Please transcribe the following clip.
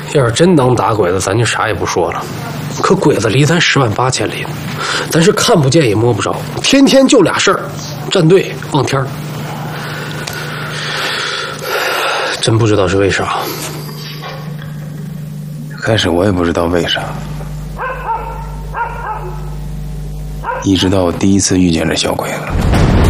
要是真能打鬼子，咱就啥也不说了。可鬼子离咱10万8千里呢，咱是看不见也摸不着，天天就俩事儿：站队、望天儿。真不知道是为啥。 开始我也不知道为啥，一直到我第一次遇见这小鬼子。